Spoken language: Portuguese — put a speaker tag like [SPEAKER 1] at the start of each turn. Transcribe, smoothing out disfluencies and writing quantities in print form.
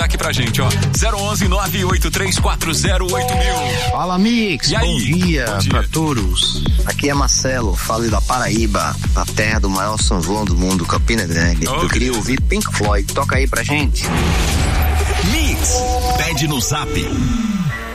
[SPEAKER 1] aqui pra gente, ó. 011-983408000.
[SPEAKER 2] Fala, Mix. Bom dia pra todos. Aqui é Marcelo, falo da Paraíba, da terra do maior São João do mundo, Campina Grande. Eu queria ouvir Pink Floyd. Toca aí pra gente.
[SPEAKER 1] Mix. Pede no Zap.